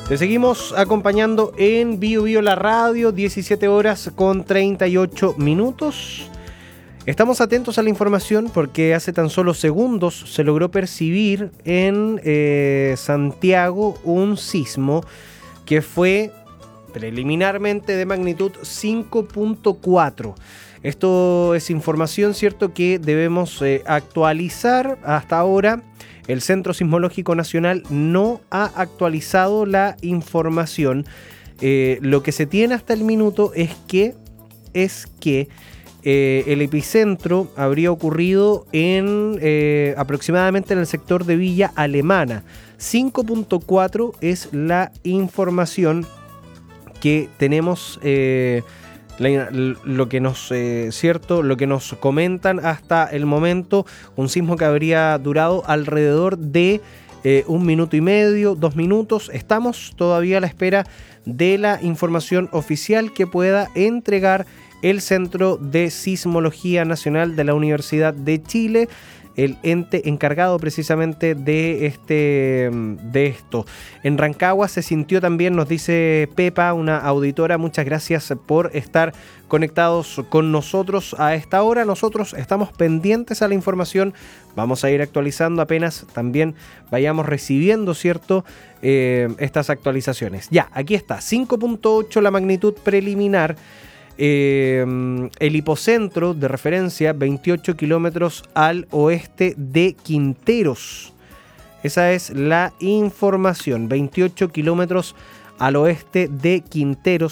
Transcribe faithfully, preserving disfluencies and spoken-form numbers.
Te seguimos acompañando en Bio Bio la radio, diecisiete horas con treinta y ocho minutos. Estamos atentos a la información porque hace tan solo segundos se logró percibir en eh, Santiago un sismo que fue preliminarmente de magnitud cinco punto cuatro. Esto es información, cierto, que debemos eh, actualizar. Hasta ahora el Centro Sismológico Nacional no ha actualizado la información. Eh, lo que se tiene hasta el minuto es que, es que eh, el epicentro habría ocurrido en eh, aproximadamente en el sector de Villa Alemana. cinco punto cuatro es la información que tenemos, eh, la, lo que nos eh, cierto, lo que nos comentan hasta el momento, un sismo que habría durado alrededor de eh, un minuto y medio, dos minutos. Estamos todavía a la espera de la información oficial que pueda entregar el Centro de Sismología Nacional de la Universidad de Chile, el ente encargado precisamente de este de esto. En Rancagua se sintió también, nos dice Pepa, una auditora. Muchas gracias por estar conectados con nosotros a esta hora. Nosotros estamos pendientes a la información. Vamos a ir actualizando apenas también vayamos recibiendo, ¿cierto? Eh, estas actualizaciones. Ya, aquí está, cinco punto ocho la magnitud preliminar. Eh, el hipocentro de referencia veintiocho kilómetros al oeste de Quinteros. Esa es la información, veintiocho kilómetros al oeste de Quinteros.